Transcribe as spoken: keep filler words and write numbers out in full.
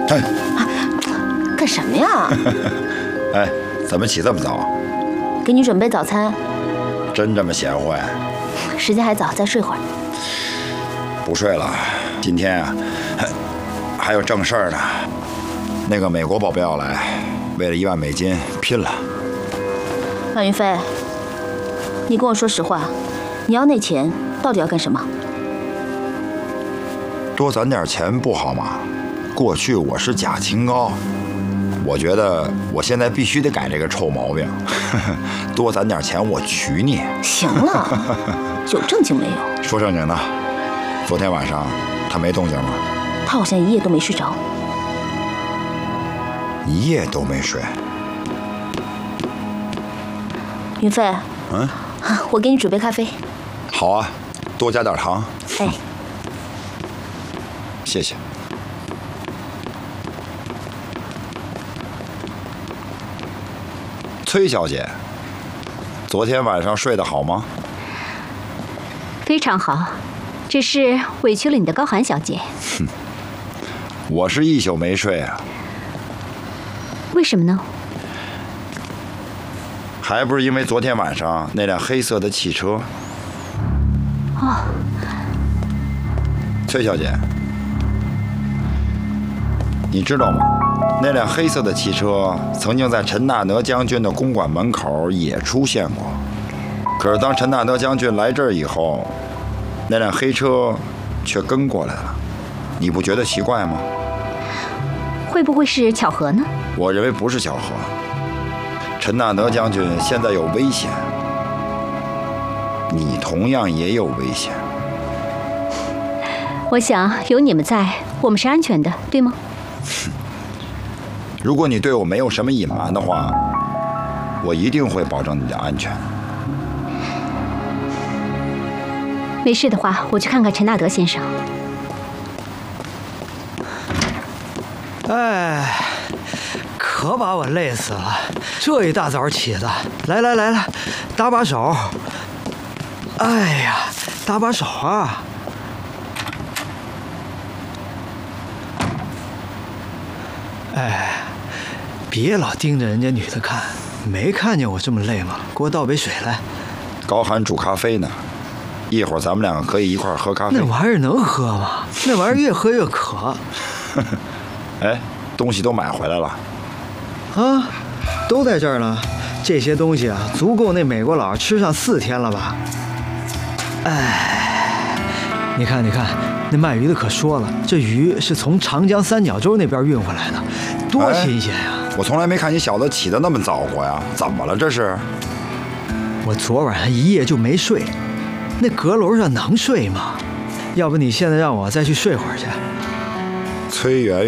哎， 干什么呀？ 哎，怎么起这么早？ 给你准备早餐。 真这么贤惠？ 时间还早，再睡会儿。 不睡了，今天啊，还有正事儿呢。那个美国保镖要来，为了一万美金拼了。 万云飞，你跟我说实话，你要那钱到底要干什么？ 多攒点钱不好吗？过去我是假清高，我觉得我现在必须得改这个臭毛病。多攒点钱，我娶你。 行了，有正经没有？ 说正经的，昨天晚上他没动静吗？ 他好像一夜都没睡着。 一夜都没睡。 云飞， 嗯， 我给你煮杯咖啡。 好啊，多加点糖。 哎， 谢谢。崔小姐，昨天晚上睡得好吗？ 非常好，只是委屈了你的高寒小姐。 哼，我是一宿没睡啊。 为什么呢？ 还不是因为昨天晚上那辆黑色的汽车。 哦， 崔小姐，你知道吗？那辆黑色的汽车曾经在陈纳德将军的公馆门口也出现过。可是当陈纳德将军来这儿以后，那辆黑车却跟过来了。你不觉得奇怪吗？ 会不会是巧合呢？ 我认为不是巧合。陈纳德将军现在有危险，你同样也有危险。 我想有你们在，我们是安全的，对吗？ 如果你对我没有什么隐瞒的话，我一定会保证你的安全。 没事的话，我去看看陈纳德先生。 哎，可把我累死了！这一大早起的，来来来来，搭把手。哎呀，搭把手啊！哎，别老盯着人家女的看，没看见我这么累吗？给我倒杯水来。 高寒煮咖啡呢，一会儿咱们两个可以一块儿喝咖啡。 那玩意儿能喝吗？那玩意儿越喝越渴。 哎，东西都买回来了。 啊，都在这儿呢。这些东西啊，足够那美国佬吃上四天了吧？哎，你看，你看，那卖鱼的可说了，这鱼是从长江三角洲那边运回来的，多新鲜呀！ 哎，我从来没看你小子起得那么早过呀，怎么了这是？ 我昨晚上一夜就没睡，那阁楼上能睡吗？要不你现在让我再去睡会儿去？ 崔媛媛。